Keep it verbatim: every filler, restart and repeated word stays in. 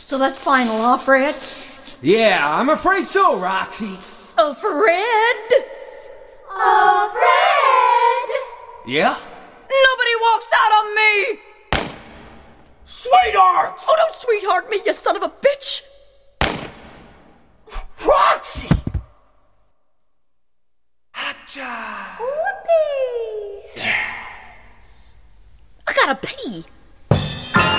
So that's final, huh, Fred? Yeah, I'm afraid so, Roxy. Oh, Fred? Oh, Fred! Yeah? Nobody walks out on me! Sweetheart! Oh, don't sweetheart me, you son of a bitch! Roxy! Hotcha! Whoopee! I gotta pee.